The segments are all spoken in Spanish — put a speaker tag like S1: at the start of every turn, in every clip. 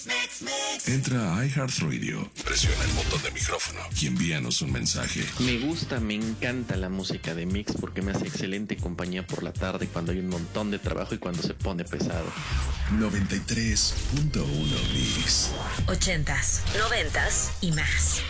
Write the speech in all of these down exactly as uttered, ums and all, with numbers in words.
S1: Entra a iHeartRadio, presiona el botón de micrófono y envíanos un mensaje.
S2: Me gusta, me encanta la música de Mix porque me hace excelente compañía por la tarde cuando hay un montón de trabajo y cuando se pone pesado.
S1: noventa y tres punto uno Mix.
S3: Ochentas, noventas y más.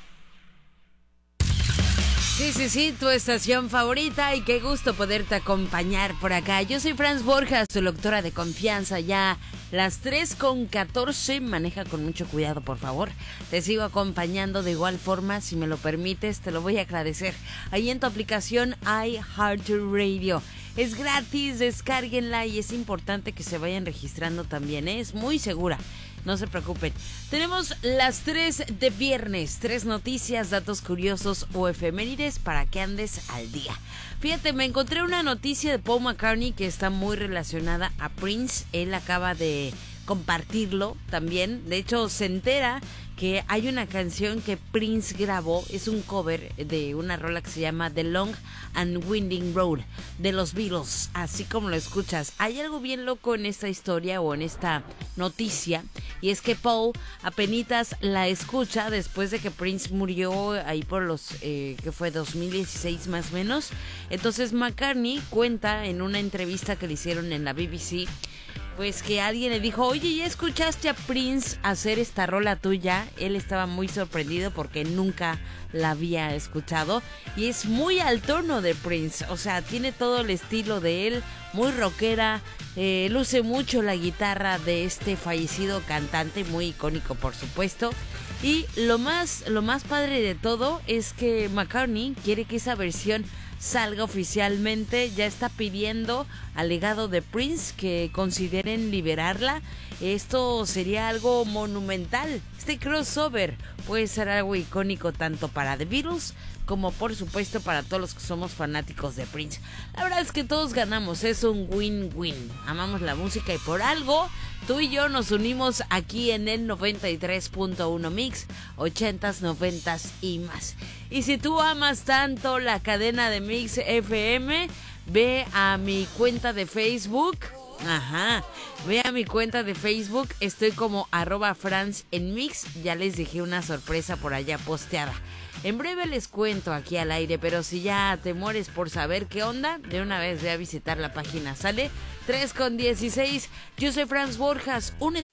S4: Sí, sí, sí, tu estación favorita y qué gusto poderte acompañar por acá. Yo soy Franz Borja, su locutora de confianza, ya las tres con catorce, maneja con mucho cuidado, por favor. Te sigo acompañando de igual forma, si me lo permites, te lo voy a agradecer. Ahí en tu aplicación iHeartRadio. Es gratis, descárguenla y es importante que se vayan registrando también, ¿eh? Es muy segura. No se preocupen. Tenemos las tres de viernes. Tres noticias, datos curiosos o efemérides para que andes al día. Fíjate, me encontré una noticia de Paul McCartney que está muy relacionada a Prince. Él acaba de compartirlo también. De hecho, se entera que hay una canción que Prince grabó. Es un cover de una rola que se llama The Long and Winding Road de los Beatles, así como lo escuchas. Hay algo bien loco en esta historia o en esta noticia, y es que Paul apenitas la escucha después de que Prince murió ahí por los eh, que fue dos mil dieciséis más o menos. Entonces McCartney cuenta en una entrevista que le hicieron en la B B C, pues que alguien le dijo: oye, ¿ya escuchaste a Prince hacer esta rola tuya? Él estaba muy sorprendido porque nunca la había escuchado y es muy al tono de Prince, o sea, tiene todo el estilo de él, muy rockera, eh, luce mucho la guitarra de este fallecido cantante, muy icónico por supuesto. Y lo más, lo más padre de todo es que McCartney quiere que esa versión salga oficialmente. Ya está pidiendo al legado de Prince que consideren liberarla. Esto sería algo monumental. Este crossover puede ser algo icónico tanto para The Beatles como por supuesto para todos los que somos fanáticos de Prince. La verdad es que todos ganamos, es un win-win. Amamos la música y por algo tú y yo nos unimos aquí en el noventa y tres punto uno Mix, ochentas, noventas y más. Y si tú amas tanto la cadena de Mix F M, ve a mi cuenta de Facebook. Ajá, ve a mi cuenta de Facebook, estoy como arroba Franz en Mix. Ya les dejé una sorpresa por allá posteada. En breve les cuento aquí al aire, pero si ya te mueres por saber qué onda, de una vez ve a visitar la página. Sale tres con dieciséis. Yo soy Franz Borjas, un